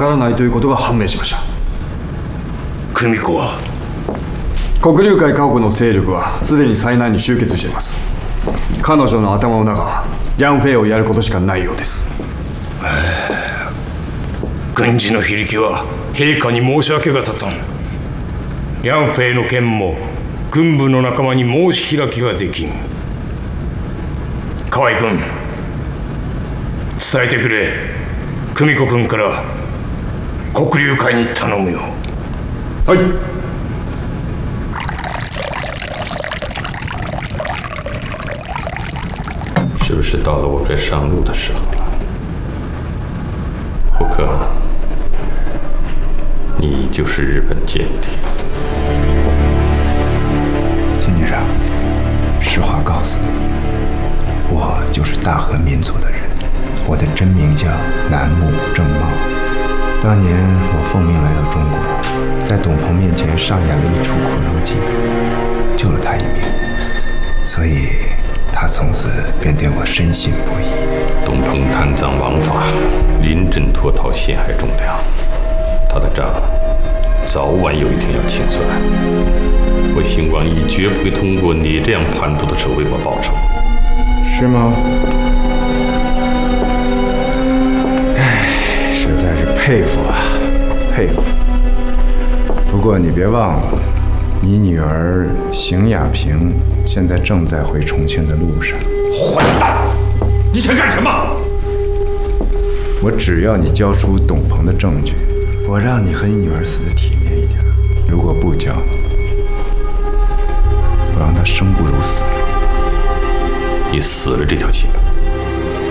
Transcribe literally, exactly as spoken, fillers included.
からないということが判明しました。 久美子は黒龍会家屋の勢力はすでに災難に集結しています。彼女の頭の中はヤンフェイをやることしかないようです。 軍事の非力は陛下に申し訳が立たん。ヤンフェイの件も軍部の仲間に申し開きができん。河合君、伝えてくれ。久美子君から黒龍会に頼むよ。 はい。 是不是到了我该上路的时候了？胡克，你就是日本间谍。 金局长，实话告诉你，我就是大和民族的人，我的真名叫楠木正茂。当年我奉命来到中国，在董鹏面前上演了一出苦肉计，救了他一命，所以他从此便对我深信不疑。 董鹏贪赃枉法，临阵脱逃，陷害忠良，他的账早晚有一天要清算。我兴王义绝不会通过你这样叛徒的手为我报仇。 是吗？唉，实在是佩服啊，佩服。不过你别忘了，你女儿邢雅萍现在正在回重庆的路上。 混蛋！你想干什么？ 我只要你交出董鹏的证据，我让你和你女儿死得体面一点。如果不交，我让她生不如死。 你死了这条心吧。